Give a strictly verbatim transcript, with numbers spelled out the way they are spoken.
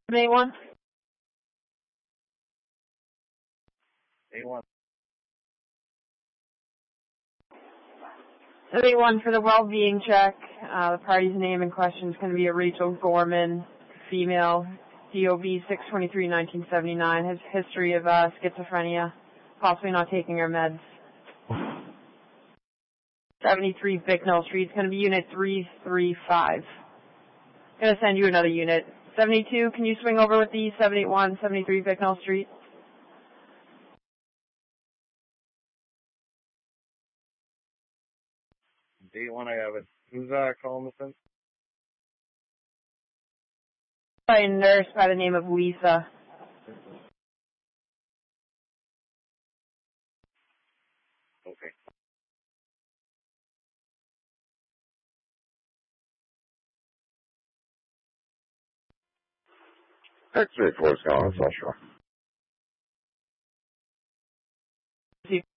Anyone? Anyone? Anyone for the well-being check. Uh, the party's name in question is going to be a Rachel Gorman, female, D O B six twenty-three nineteen seventy-nine, has history of uh, schizophrenia, possibly not taking her meds. seventy-three Bicknell Street. It's going to be unit three three five. I'm going to send you another unit. seventy-two, can you swing over with the seven eight one, seventy-three Bicknell Street? Day one, I have it. Who's uh, calling this in? By a nurse by the name of Lisa. Okay. X-ray force calling, South Shore.